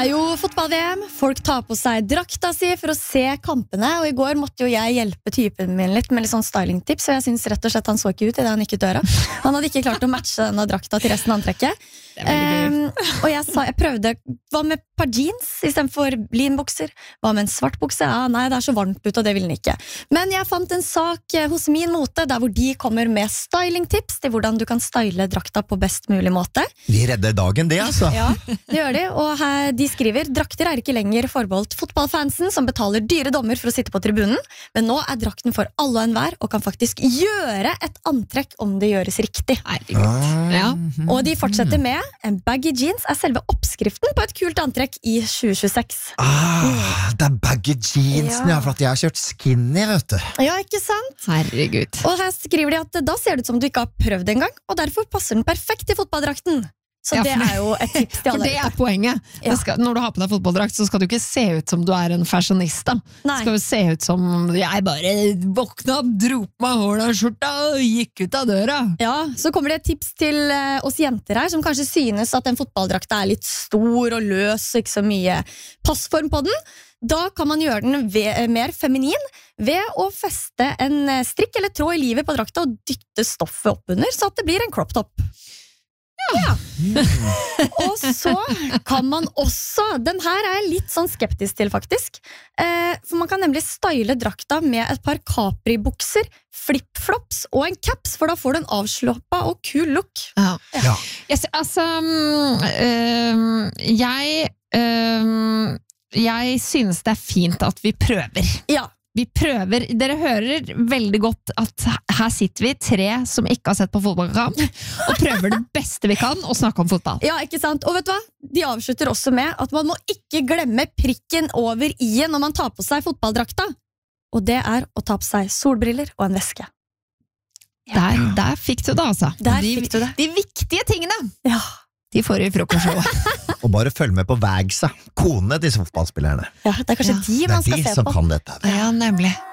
jo fotball-VM. Folk tar på seg drakta si for å se kampene. Og i går måtte jo jeg hjelpe typen min litt med litt sånn stylingtips. Og jeg synes rett og slett han så ikke ut i det han gikk ut døra. Han hadde ikke klart å matche denne drakta til resten av antrekket. Og jeg prøvde, hva med par jeans i stedet for linbukser? Hva med en svart bukse? Ja, nei, det er så varmt ut, og det vil den ikke. Men jeg fant en sak hos Min Mote, der hvor de kommer med stylingtips til hvordan du kan style drakta på best mulig måte. De redder dagen det, altså. Ja, det gjør de, og her, de skriver: drakter er ikke lenger forbeholdt fotballfansen som betaler dyre dommer for å sitte på tribunen, men nå er drakten for alle og enhver, og kan faktisk gjøre et antrekk om det gjøres riktig. Ja. Og de fortsetter med: en baggy jeans er selve oppskriften på et kult antrekk i 2026. Det er baggy jeansen, ja, for at jeg har kjørt skinny, vet du. Ja, ikke sant? Herregud. Og her skriver de at da ser det ut som du ikke har prøvd engang, og derfor passer den perfekt til fotballdrakten. Så Ja, det er jo et tips til For alle. det er poenget. Ja. Når du har på deg fotballdrakt, så skal du ikke se ut som du er en fashionista. Nei. Det skal jo se ut som jeg bare våkna opp, dro på meg håla skjorta og gikk ut av døra. Ja, så kommer det et tips til oss jenter her, som kanskje synes at en fotballdrakta er litt stor og løs, og ikke så mye passform på den. Da kan man gjøre den mer feminin ved å feste en strikk eller tråd i livet på drakta og dytte stoffet opp under, så at det blir en crop top. Ja. Og så kan man også, den her er jeg litt sånn skeptisk til faktisk, for man kan nemlig style drakta med et par Capri-bukser, flip-flops og en caps, for da får du en avslappa og kul look. Ja. Ja. Jeg synes det er fint at vi prøver. Ja. Vi prøver, dere hører veldig godt at her sitter vi tre som ikke har sett på fotballkamp, og prøver det beste vi kan å snakke om fotball. Ja, ikke sant? Og vet du hva? De avslutter også med at man må ikke glemme prikken over i-en når man tar på seg fotballdrakta. Og det er å ta på seg solbriller og en veske. Der fikk du det, altså. Der fikk du det. De viktige tingene, Ja. de får du i frokostshowet. Og bare følg med på Vagsa, konene til fotballspillerne. Ja, det er kanskje Ja. de Det man er skal de se som på. kan dette. Ja, nemlig.